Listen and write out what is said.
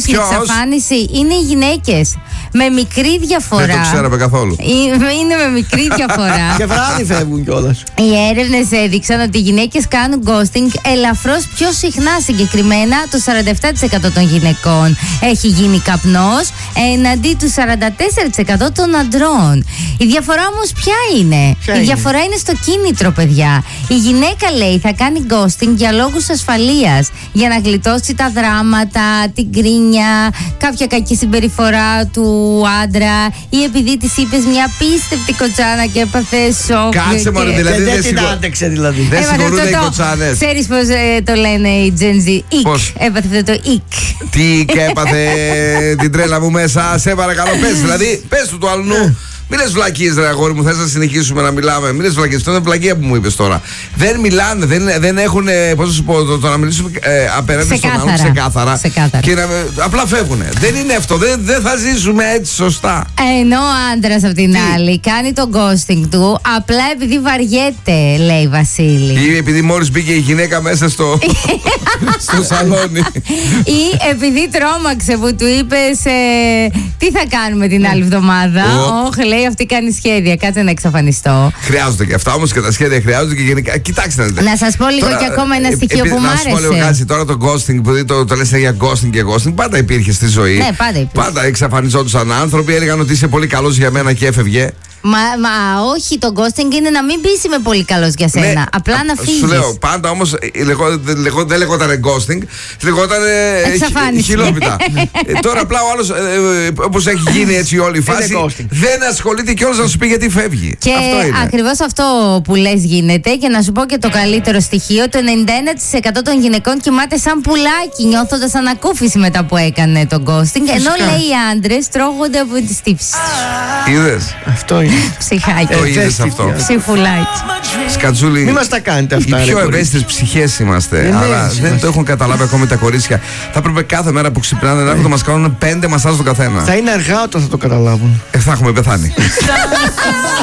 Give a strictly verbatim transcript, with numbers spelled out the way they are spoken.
στην εξαφάνιση είναι οι γυναίκες. Με μικρή διαφορά. Δεν το ξέραμε καθόλου. Είναι με μικρή διαφορά. Και βράδυ φεύγουν κιόλας. Οι έρευνες έδειξαν ότι οι γυναίκες κάνουν ghosting ελαφρώς πιο συχνά. Συγκεκριμένα το σαράντα επτά τοις εκατό των γυναικών έχει γίνει καπνός, εναντί του σαράντα τέσσερα τοις εκατό των αντρών. Η διαφορά όμως ποια είναι? Ποια η είναι? διαφορά είναι στο κίνητρο, παιδιά. Η γυναίκα, λέει, θα κάνει ghosting για λόγους ασφαλείας. Για να γλιτώσει τα δράματα, την κρίνια, κάποια κακή συμπεριφορά του άντρα, ή επειδή της είπες μια απίστευτη κοτσάνα και έπαθε σοκ. Κάτσε μωρέ, και... δηλαδή. Δεν την άντεξε δηλαδή. Δεν συγχωρούνται οι κοτσάνες. Ξέρεις πώς ε, το λένε οι Gen Z? Ikk. Πώς? Έπαθε αυτό το ikk. Τι και έπαθε την τρέλα μου μέσα. Σε παρακαλώ, πες. Δηλαδή, πες του του άλλου. Μην λες βλακίες, ρε αγόρι μου, θες να συνεχίσουμε να μιλάμε? Μην λες βλακίες, αυτό είναι βλακία που μου είπες τώρα. Δεν μιλάνε, δεν, δεν έχουν, πώς θα σου πω, το, το να μιλήσουν ε, απέναντι στον άλλον ξεκάθαρα. Ξεκάθαρα. Και να, απλά φεύγουν. Δεν είναι αυτό, δεν, δεν θα ζήσουμε έτσι σωστά. Ενώ ο άντρας απ' την Τι? άλλη κάνει το ghosting του απλά επειδή βαριέται, λέει Βασίλη. Ή επειδή μόλις μπήκε η γυναίκα μέσα στο, στο σαλόνι. Ή επειδή τρόμαξε που του είπες ε, τι θα κάνουμε την άλλη εβδομάδα. Όχι, λέει, αυτή κάνει σχέδια, κάτσε να εξαφανιστώ. Χρειάζονται και αυτά όμως, και τα σχέδια χρειάζονται και γενικά. Κοιτάξτε να δείτε. Να σας πω λίγο και ακόμα ένα στοιχείο που μου άρεσε. Να σου πω λίγο κάτι, τώρα το ghosting, που το, το λες για ghosting και ghosting, πάντα υπήρχε στη ζωή. Ναι, πάντα υπήρχε. Πάντα εξαφανιζόντουσαν άνθρωποι, έλεγαν ότι είσαι πολύ καλός για μένα και έφευγε. Μα, μα όχι, το ghosting είναι να μην πεις είμαι πολύ καλός για σένα. Ναι, απλά να φύγεις. Σου λέω, πάντα όμως λεγό, λεγό, δεν λεγόταν ghosting, λεγόταν εξαφάνιση. χιλόπιτα. ε, τώρα απλά ο άλλος, ε, ε, όπως έχει γίνει έτσι όλη η φάση, δεν ασχολείται κιόλας να σου πει γιατί φεύγει. Και ακριβώς αυτό που λες γίνεται. Και να σου πω και το καλύτερο στοιχείο: το ενενήντα ένα τοις εκατό των γυναικών κοιμάται σαν πουλάκι, νιώθοντας ανακούφιση μετά που έκανε το ghosting. Ενώ, λέει, οι άντρες τρώγονται από τις τύψεις. Είδες? Αυτό είναι. Ψυχάκι. Το είδες αυτό? Ψυχουλάκι. Σκατζούλη. Μην μας τα κάνετε αυτά. Οι πιο ευαίσθητες ψυχές είμαστε. Είναι αλλά έτσι, δεν είμαστε. το έχουν καταλάβει ακόμη τα κορίτσια. Θα έπρεπε κάθε μέρα που ξυπνάνε να έρχονται να μας κάνουν πέντε μασάζ το καθένα. Θα είναι αργά όταν θα το καταλάβουν. Ε, θα έχουμε πεθάνει.